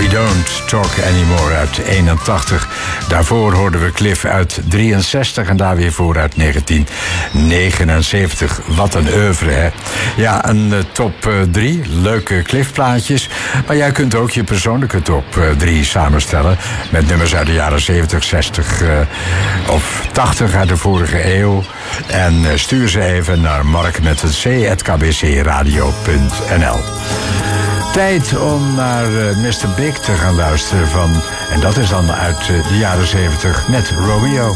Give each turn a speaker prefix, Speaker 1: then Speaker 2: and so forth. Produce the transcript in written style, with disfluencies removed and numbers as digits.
Speaker 1: We Don't Talk Anymore uit 81. Daarvoor hoorden we Cliff uit 63 en daar weer voor uit 1979. Wat een oeuvre, hè? Ja, een top 3. Leuke Cliff-plaatjes. Maar jij kunt ook je persoonlijke top 3 samenstellen. Met nummers uit de jaren 70, 60 of 80 uit de vorige eeuw. En stuur ze even naar mark@kbcradio.nl. Tijd om naar Mr. Big te gaan luisteren van... en dat is dan uit de jaren 70 met Romeo.